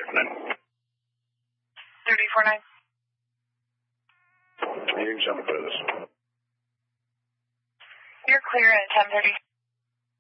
3049. You can jump for this. You're clear at 10:30.